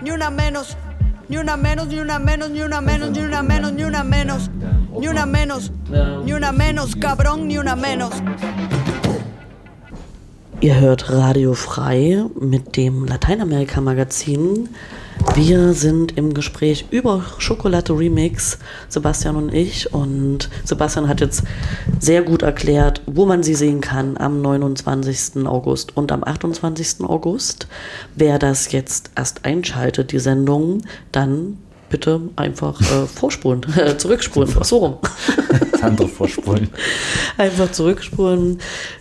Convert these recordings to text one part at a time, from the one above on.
ni una menos, ni una menos, ni una menos, ni una menos, ni una menos, ni una menos, ni una menos, ni una menos, cabrón, ni una menos. Ihr hört Radio Frei mit dem Lateinamerika-Magazin. Wir sind im Gespräch über Chocolate Remix, Sebastian und ich. Und Sebastian hat jetzt sehr gut erklärt, wo man sie sehen kann am 29. August und am 28. August. Wer das jetzt erst einschaltet, die Sendung, dann bitte einfach vorspulen, zurückspulen, so rum. Das andere vorspulen. Einfach zurückspulen.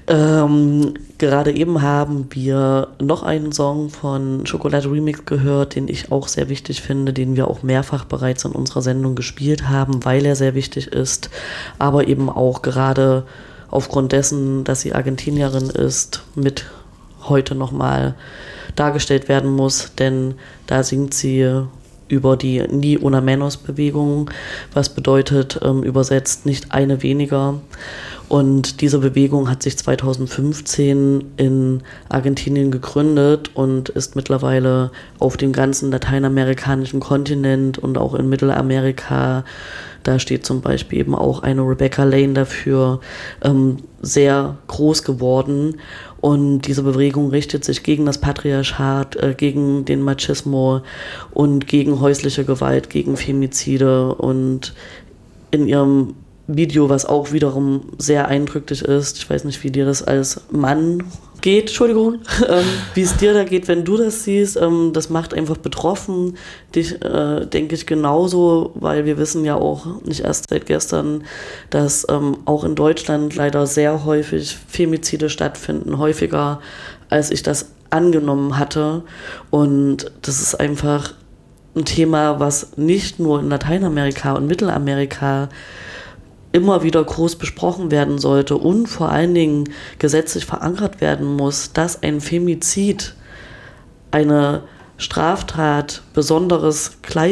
Gerade eben haben wir noch einen Song von Chocolate Remix gehört, den ich auch sehr wichtig finde, den wir auch mehrfach bereits in unserer Sendung gespielt haben, weil er sehr wichtig ist, aber eben auch gerade aufgrund dessen, dass sie Argentinierin ist, mit heute nochmal dargestellt werden muss, denn da singt sie über die Ni Una Menos Bewegung, was bedeutet übersetzt nicht eine weniger. Und diese Bewegung hat sich 2015 in Argentinien gegründet und ist mittlerweile auf dem ganzen lateinamerikanischen Kontinent und auch in Mittelamerika, da steht zum Beispiel eben auch eine Rebecca Lane dafür, sehr groß geworden. Und diese Bewegung richtet sich gegen das Patriarchat, gegen den Machismo und gegen häusliche Gewalt, gegen Femizide. Und in ihrem Video, was auch wiederum sehr eindrücklich ist, ich weiß nicht, wie dir das als Mann geht, Entschuldigung, wie es dir da geht, wenn du das siehst, das macht einfach betroffen, dich, denke ich, genauso, weil wir wissen ja auch nicht erst seit gestern, dass auch in Deutschland leider sehr häufig Femizide stattfinden, häufiger, als ich das angenommen hatte. Und das ist einfach ein Thema, was nicht nur in Lateinamerika und Mittelamerika immer wieder groß besprochen werden sollte und vor allen Dingen gesetzlich verankert werden muss, dass ein Femizid eine Straftat besonderer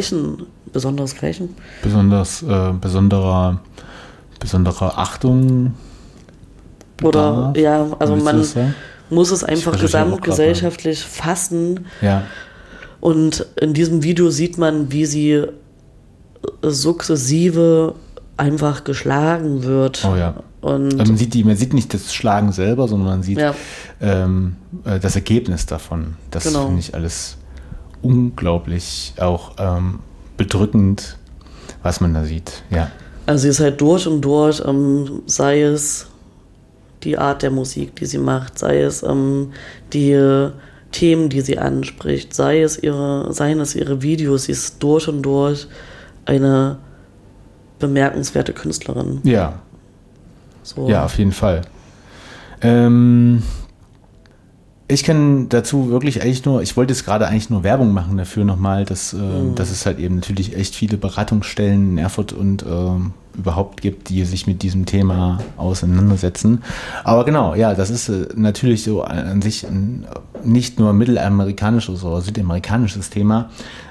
Achtung bedarf, oder ja, also man muss es einfach gesamtgesellschaftlich fassen. Ja. Und in diesem Video sieht man, wie sie sukzessive einfach geschlagen wird. Oh ja. Und man sieht nicht das Schlagen selber, sondern man sieht das Ergebnis davon. Das finde ich alles unglaublich auch bedrückend, was man da sieht. Ja. Also sie ist halt durch und durch, sei es die Art der Musik, die sie macht, sei es die Themen, die sie anspricht, seien es ihre Videos, sie ist durch und durch eine bemerkenswerte Künstlerin. Ja. So. Ja, auf jeden Fall. Ich kann dazu wirklich eigentlich ich wollte jetzt gerade eigentlich nur Werbung machen dafür nochmal, dass es halt eben natürlich echt viele Beratungsstellen in Erfurt und überhaupt gibt, die sich mit diesem Thema auseinandersetzen. Aber genau, ja, das ist natürlich so an sich nicht nur mittelamerikanisches oder südamerikanisches Thema,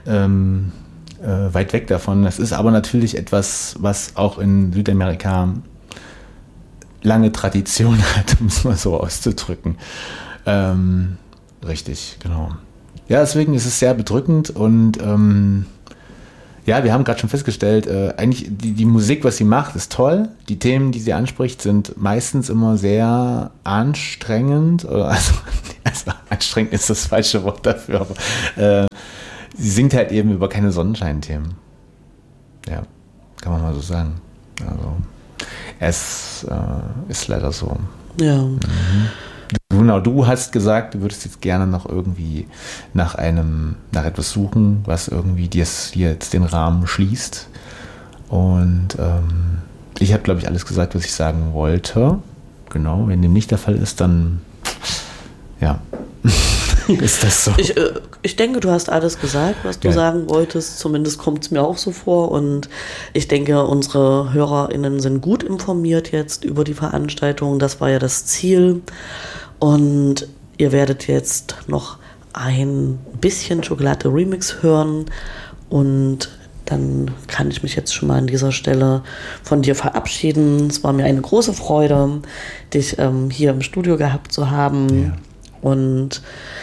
weit weg davon. Das ist aber natürlich etwas, was auch in Südamerika lange Tradition hat, um es mal so auszudrücken. Richtig, genau. Ja, deswegen ist es sehr bedrückend und ja, wir haben gerade schon festgestellt, eigentlich die Musik, was sie macht, ist toll. Die Themen, die sie anspricht, sind meistens immer sehr anstrengend. Also anstrengend ist das falsche Wort dafür, aber sie singt halt eben über keine Sonnenscheinthemen. Ja, kann man mal so sagen. Also, es ist leider so. Ja. Mhm. Genau, du hast gesagt, du würdest jetzt gerne noch irgendwie nach etwas suchen, was irgendwie dir jetzt den Rahmen schließt. Und ich habe, glaube ich, alles gesagt, was ich sagen wollte. Genau, wenn dem nicht der Fall ist, dann ja. Ist das so? Ich denke, du hast alles gesagt, was du sagen wolltest. Zumindest kommt es mir auch so vor. Und ich denke, unsere HörerInnen sind gut informiert jetzt über die Veranstaltung. Das war ja das Ziel. Und ihr werdet jetzt noch ein bisschen Chocolate Remix hören. Und dann kann ich mich jetzt schon mal an dieser Stelle von dir verabschieden. Es war mir eine große Freude, dich hier im Studio gehabt zu haben. Ja. Und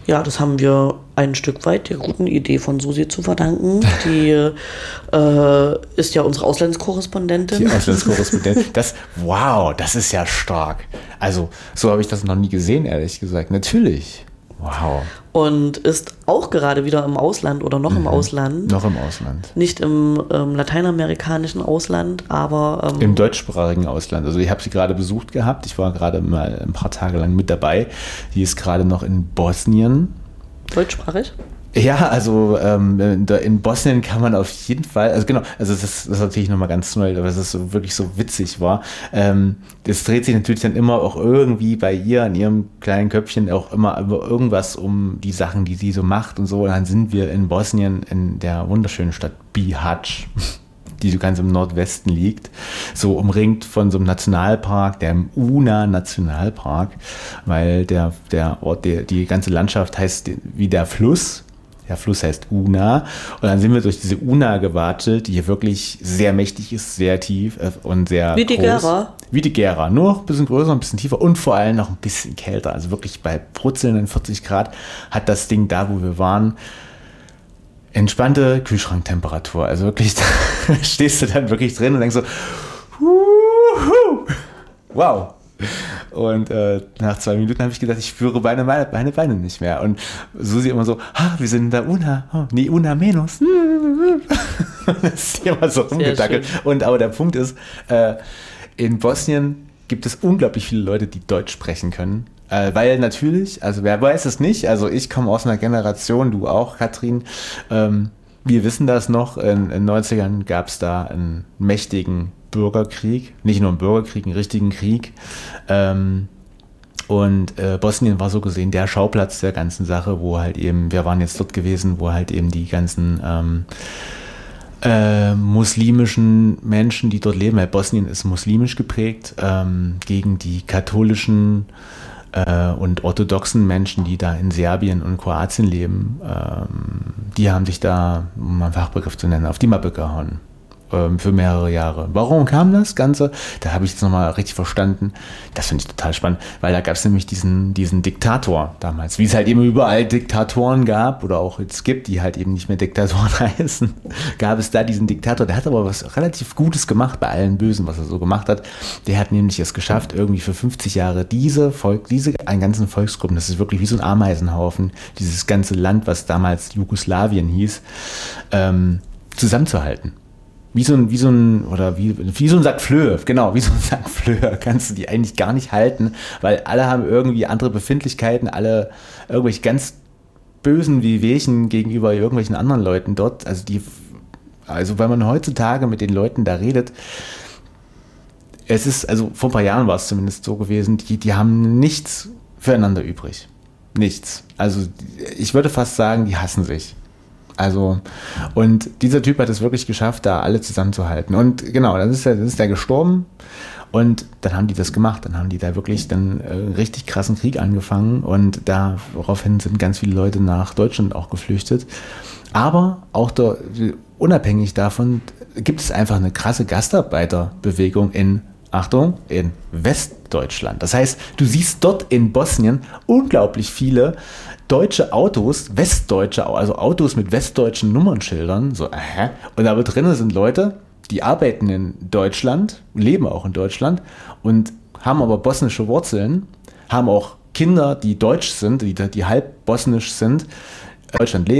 Ja, das haben wir ein Stück weit der guten Idee von Susi zu verdanken. Die ist ja unsere Auslandskorrespondentin. Die Auslandskorrespondentin. Wow, das ist ja stark. Also, so habe ich das noch nie gesehen, ehrlich gesagt. Natürlich. Wow. Und ist auch gerade wieder im Ausland oder noch im Ausland. Noch im Ausland. Nicht im lateinamerikanischen Ausland, aber... im deutschsprachigen Ausland. Also ich habe sie gerade besucht gehabt. Ich war gerade mal ein paar Tage lang mit dabei. Die ist gerade noch in Bosnien. Deutschsprachig? Ja, also in Bosnien kann man auf jeden Fall, also genau, also das ist natürlich nochmal ganz neu, aber es so wirklich so witzig war. Das dreht sich natürlich dann immer auch irgendwie bei ihr in ihrem kleinen Köpfchen auch immer über irgendwas um die Sachen, die sie so macht und so. Und dann sind wir in Bosnien in der wunderschönen Stadt Bihać, die so ganz im Nordwesten liegt, so umringt von so einem Nationalpark, dem Una-Nationalpark, weil der Ort, die ganze Landschaft heißt wie der Fluss. Der Fluss heißt Una. Und dann sind wir durch diese Una gewatschelt, die hier wirklich sehr mächtig ist, sehr tief und sehr wie die groß. Gera? Wie die Gera. Nur ein bisschen größer, ein bisschen tiefer und vor allem noch ein bisschen kälter. Also wirklich bei brutzelnden 40 Grad hat das Ding da, wo wir waren, entspannte Kühlschranktemperatur. Also wirklich, da stehst du dann wirklich drin und denkst so, wow. Und nach 2 Minuten habe ich gedacht, ich spüre meine Beine nicht mehr. Und Susi immer so, wir sind in der Una, Una menos. Das ist immer so rumgedackelt. Und aber der Punkt ist, in Bosnien gibt es unglaublich viele Leute, die Deutsch sprechen können. Weil natürlich, also wer weiß es nicht, also ich komme aus einer Generation, du auch, Katrin, wir wissen das noch, in den 90ern gab es da einen mächtigen Bürgerkrieg, nicht nur einen Bürgerkrieg, einen richtigen Krieg. Und Bosnien war so gesehen der Schauplatz der ganzen Sache, wo halt eben, wir waren jetzt dort gewesen, wo halt eben die ganzen muslimischen Menschen, die dort leben, weil Bosnien ist muslimisch geprägt, gegen die katholischen und orthodoxen Menschen, die da in Serbien und Kroatien leben, die haben sich da, um mal einen Fachbegriff zu nennen, auf die Mappe gehauen. Für mehrere Jahre. Warum kam das Ganze? Da habe ich jetzt nochmal richtig verstanden. Das finde ich total spannend, weil da gab es nämlich diesen Diktator damals, wie es halt eben überall Diktatoren gab oder auch jetzt gibt, die halt eben nicht mehr Diktatoren heißen, gab es da diesen Diktator, der hat aber was relativ Gutes gemacht bei allen Bösen, was er so gemacht hat. Der hat nämlich es geschafft, irgendwie für 50 Jahre diese einen ganzen Volksgruppen, das ist wirklich wie so ein Ameisenhaufen, dieses ganze Land, was damals Jugoslawien hieß, zusammenzuhalten. Wie so ein Sack Flöhe, genau, wie so ein Sack Flöhe kannst du die eigentlich gar nicht halten, weil alle haben irgendwie andere Befindlichkeiten, alle irgendwelche ganz bösen Wehwehchen gegenüber irgendwelchen anderen Leuten dort, also wenn man heutzutage mit den Leuten da redet, es ist, also vor ein paar Jahren war es zumindest so gewesen, die haben nichts füreinander übrig. Nichts. Also ich würde fast sagen, die hassen sich. Also, und dieser Typ hat es wirklich geschafft, da alle zusammenzuhalten. Und genau, dann ist er gestorben und dann haben die das gemacht. Dann haben die da wirklich einen richtig krassen Krieg angefangen und daraufhin sind ganz viele Leute nach Deutschland auch geflüchtet. Aber auch unabhängig davon gibt es einfach eine krasse Gastarbeiterbewegung in Westdeutschland. Das heißt, du siehst dort in Bosnien unglaublich viele deutsche Autos, westdeutsche, also Autos mit westdeutschen Nummernschildern, und da drinnen sind Leute, die arbeiten in Deutschland, leben auch in Deutschland und haben aber bosnische Wurzeln, haben auch Kinder, die deutsch sind, die halb bosnisch sind, in Deutschland leben.